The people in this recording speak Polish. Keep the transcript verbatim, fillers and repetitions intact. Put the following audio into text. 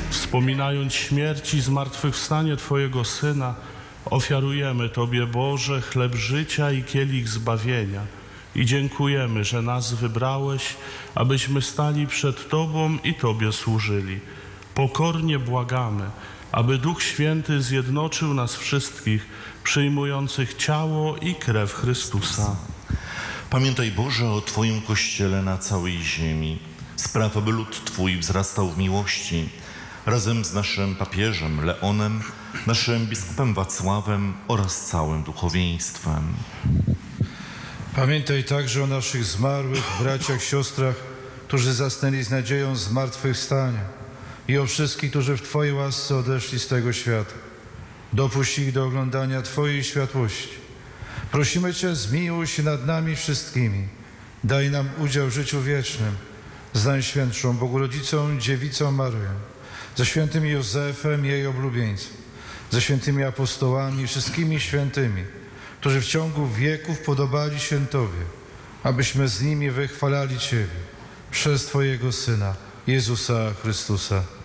Wspominając śmierć i zmartwychwstanie Twojego Syna, ofiarujemy Tobie, Boże, chleb życia i kielich zbawienia i dziękujemy, że nas wybrałeś, abyśmy stali przed Tobą i Tobie służyli. Pokornie błagamy, aby Duch Święty zjednoczył nas wszystkich, przyjmujących ciało i krew Chrystusa. Pamiętaj, Boże, o Twoim Kościele na całej ziemi. Spraw, aby lud Twój wzrastał w miłości, razem z naszym papieżem Leonem, naszym biskupem Wacławem oraz całym duchowieństwem. Pamiętaj także o naszych zmarłych braciach, siostrach, którzy zasnęli z nadzieją zmartwychwstania i o wszystkich, którzy w Twojej łasce odeszli z tego świata. Dopuść ich do oglądania Twojej światłości. Prosimy Cię, zmiłuj się nad nami wszystkimi. Daj nam udział w życiu wiecznym z Najświętszą Bogorodzicą Dziewicą Maryją, ze świętym Józefem, jej oblubieńcem, ze świętymi apostołami i wszystkimi świętymi, którzy w ciągu wieków podobali się Tobie, abyśmy z nimi wychwalali Ciebie przez Twojego Syna, Jezusa Chrystusa.